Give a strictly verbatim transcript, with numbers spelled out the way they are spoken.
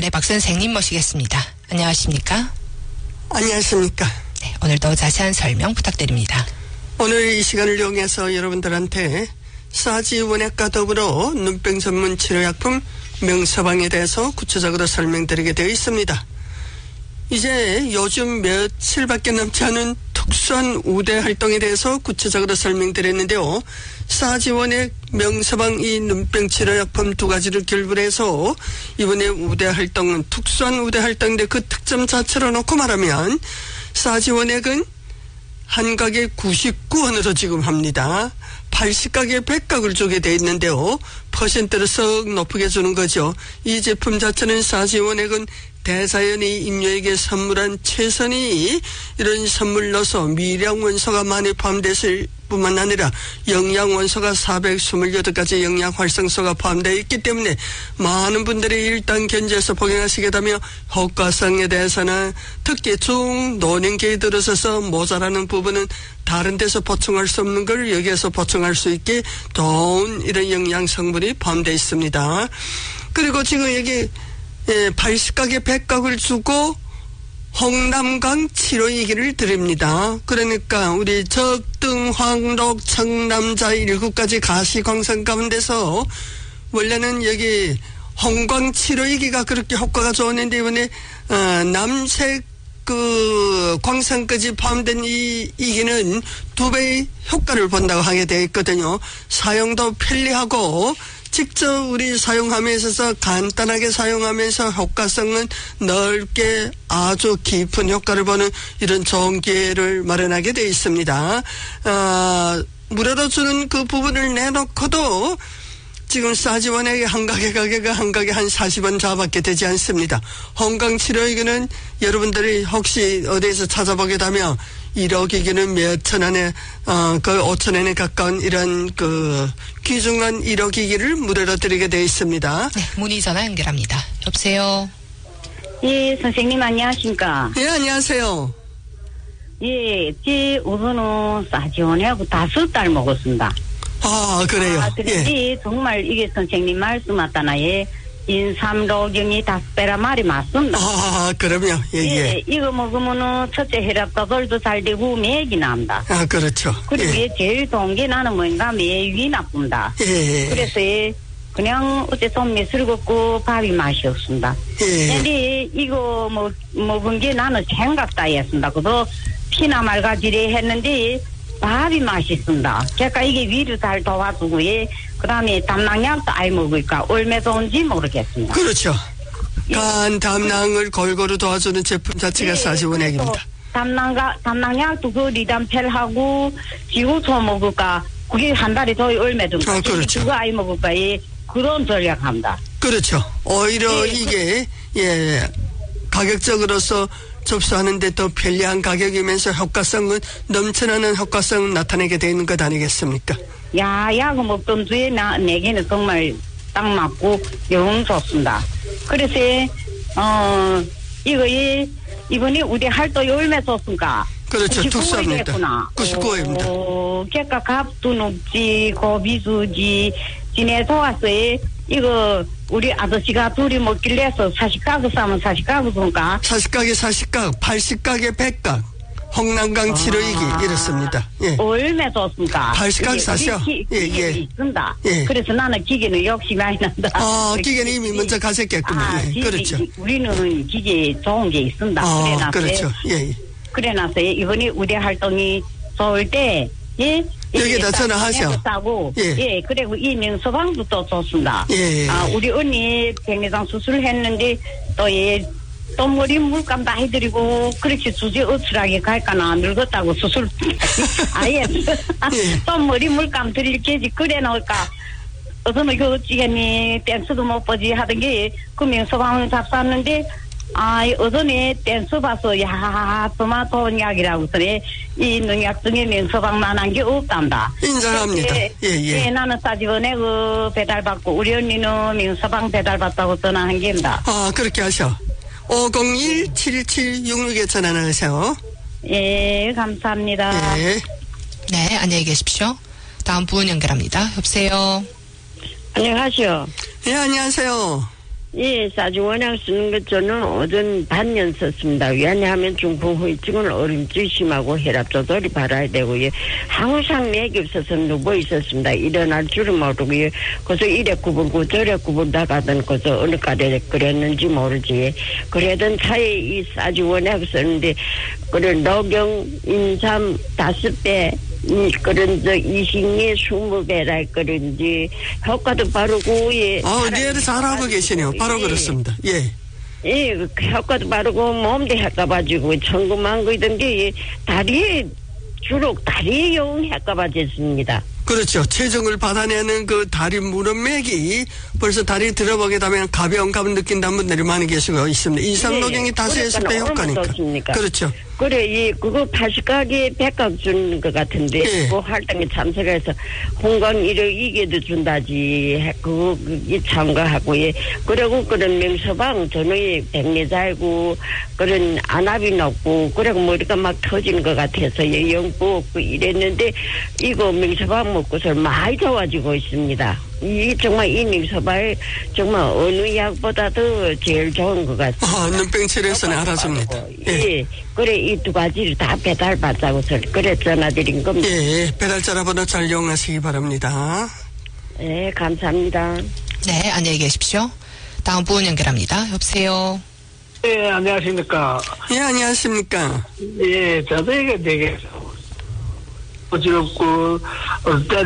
병원의 박 선생님 모시겠습니다. 안녕하십니까? 안녕하십니까? 네, 오늘도 자세한 설명 부탁드립니다. 오늘 이 시간을 이용해서 여러분들한테 사지원액과 더불어 눈병 전문 치료약품 명서방에 대해서 구체적으로 설명드리게 되어 있습니다. 이제 요즘 며칠밖에 남지 않은 특수한 우대 활동에 대해서 구체적으로 설명드렸는데요. 사지원액, 명서방 이 눈병 치료약품 두 가지를 결부해서 이번에 우대 활동은 특수한 우대 활동인데 그 특점 자체로 놓고 말하면 사지원액은 한 가게 구십구 원으로 지금 합니다. 팔십 가게 백 각을 주게 돼 있는데요. 퍼센트를 썩 높게 주는 거죠. 이 제품 자체는 사지원액은 대자연이 인류에게 선물한 최선이 이런 선물로서 미량 원소가 많이 포함됐을 뿐만 아니라 영양 원소가 사백이십팔 가지 영양 활성소가 포함되어 있기 때문에 많은 분들이 일단 견지에서 복용하시게 되며 효과성에 대해서는 특히 중노년기에 들어서서 모자라는 부분은 다른 데서 보충할 수 없는 걸 여기에서 보충할 수 있게 좋은 이런 영양 성분이 포함되어 있습니다. 그리고 지금 여기 예, 팔십 가게 백 각을 주고 홍남강 치료이기를 드립니다. 그러니까 우리 적등, 황록, 청남자 일곱 가지 가시광선 가운데서 원래는 여기 홍광 치료이기가 그렇게 효과가 좋았는데 이번에 어, 남색 그 광선까지 포함된 이 이기는 두 배의 효과를 본다고 하게 되어 있거든요. 사용도 편리하고 직접 우리 사용함에 있어서 간단하게 사용하면서 효과성은 넓게 아주 깊은 효과를 보는 이런 좋은 기회를 마련하게 되어 있습니다. 어, 무료로 주는 그 부분을 내놓고도 지금 사지원액의 한 가게 가격이 한 가게 한 사십 원 좌밖에 되지 않습니다. 홍강치료기는 여러분들이 혹시 어디에서 찾아보게 되면 일호 기기는 몇천 원에, 어, 그 오천 원에 가까운 이런 그 귀중한 일호 기기를 무료로 드리게 되어 있습니다. 네, 문의 전화 연결합니다. 여보세요? 예, 선생님 안녕하십니까? 예, 안녕하세요. 예, 제 우선은 사지원하고 다섯 달 먹었습니다. 아, 그래요? 아, 그런데 예. 정말 이게 선생님 말씀 맞다나에 인삼로경이 다섯 배라 말이 맞습니다. 아, 그러면, 예, 예. 예, 이거 먹으면은 첫째 혈압도도 잘 되고 맥이 납니다. 아, 그렇죠. 그리고 예. 제일 좋은 게 나는 뭔가 매위 나쁩니다. 예, 예. 그래서 예, 그냥 어째 좀 매스럽고 밥이 맛이 없습니다. 예. 근데 이거 뭐 먹은 게 나는 생각 따위였습니다. 그래서 피나 말가지래 했는데 밥이 맛있습니다. 그러니까 이게 위를 잘 도와주고 예, 그다음에 담낭약도 아예 먹을까 얼마 좋은지 모르겠습니다. 그렇죠. 예. 간, 담낭을 골고루 도와주는 제품 자체가 예, 사지원액입니다. 담낭가 담낭약도 그 리담펠하고 지구초 먹을까 그게 한 달에 더 얼마 정도. 아, 그렇죠. 그거 아예 먹을까 예, 그런 전략합니다. 그렇죠. 오히려 예, 이게 예 가격적으로서 접수하는데 더 편리한 가격이면서 효과성은 넘쳐나는 효과성을 나타내게 되는 것 아니겠습니까? 야, 약 먹던 주에 나, 내게는 정말 딱 맞고 영 좋습니다. 그래서, 어, 이거에, 이번에 우리 할도 열매 줬습니까? 그렇죠. 특수합니다. 구십구 호입니다. 어, 걔가 값도 높지, 고비수지, 지내서 왔어요. 이거, 우리 아저씨가 둘이 먹길래 해서 사십 가구 싸면 사십 가구 줍니까? 사십 가게 사십 각, 팔십 가게 백 각, 홍남강 치료이기 아, 이렇습니다. 예. 얼마 줬습니까? 팔십 각 사시오. 예, 예. 있습니다. 예. 그래서 나는 기계는 욕심이 많이 난다. 아, 기계는 이미 먼저 가셨겠군요. 아, 예, 기, 그렇죠. 기, 우리는 기계 좋은 게 있습니다. 아, 그래놨어요. 그렇죠. 예, 예. 그래놨어요. 이번에 우리 활동이 좋을 때, 예. 여기다 전화하셔. 싸고, 예. 예. 그리고 이 명서방도 또 좋습니다. 예. 아, 우리 언니 백내장 수술했는데, 또 예. 또 머리 물감 다 해드리고 그렇게 주제 어출하게 갈까나 늙었다고 수술 아예 예. 또 머리 물감 드릴 게지 그래 놓을까 어서는 그 어찌겠니 댄스도 못 보지 하던 게 그 명서방을 잡쌌는데 아 어전에 댄스 봐서 야 토마토 약이라고 그래 이 농약 중에 명서방만한 게 없단다. 인정합니다. 예, 예. 예, 나는 사지원에 그 배달 받고 우리 언니는 명서방 배달 받다고 전화한 게입니다. 아, 그렇게 하셔. 오공일 칠칠육육에 전화를 하세요. 예, 감사합니다. 예. 네, 안녕히 계십시오. 다음 분 연결합니다. 여보세요? 안녕하세요. 예, 안녕하세요. 예, 사주원약 쓰는 것 저는 어전 반년 썼습니다. 왜냐하면 중풍후유증은 얼음질 심하고 혈압 조절이 바라야 되고요. 항상 맥이 없어서 누워 있었습니다. 일어날 줄은 모르고요. 그래서 이래 구불고 저래 구불다가던 그래서 어느 까지 그랬는지 모르지. 그러던 차에 이 사주원약 썼는데 그래 녹용, 인삼 다섯 배 이, 그런, 저, 이십리, 스무 배라, 그런지, 효과도 바르고, 예. 어, 이해를 잘하고 계시네요. 바로 예. 그렇습니다. 예. 예, 그 효과도 바르고, 몸도 효과봐지고, 천구만고 이던 게, 다리에, 주로 다리에 용 효과봐졌습니다. 그렇죠. 체중을 받아내는 그 다리 무릎맥이 벌써 다리 들어보게 되면 가벼운 감을 느낀다는 분들이 많이 계시고 있습니다. 이삼노경이 예, 다수했을 때 효과니까. 좋습니까? 그렇죠. 그래, 이, 그거 팔십가게 백각 준 것 같은데, 예. 그 활동에 참석해서, 홍강 일억 이게도 준다지, 해- 그거, 이 참가하고, 예. 그리고 그런 명서방, 전의 백내잘고, 그런 안압이 높고, 그리고 머리가 막 터지는 것 같아서, 예, 영부 없고 이랬는데, 이거 명서방 먹고서 많이 좋아지고 있습니다. 이, 정말 이 명서방이 정말 어느 약보다도 제일 좋은 것 같습니다. 아, 눈병 치료에서는 알아줍니다. 예. 예. 그래, 이 두 가지를 다 배달받자고, 그래, 전화드린 겁니다. 예, 배달전화번호 잘 이용하시기 바랍니다. 예, 감사합니다. 네, 안녕히 계십시오. 다음 분 연결합니다. 여보세요. 예, 안녕하십니까. 예, 안녕하십니까. 예, 저도 이게 되게 어지럽고, 어떨 때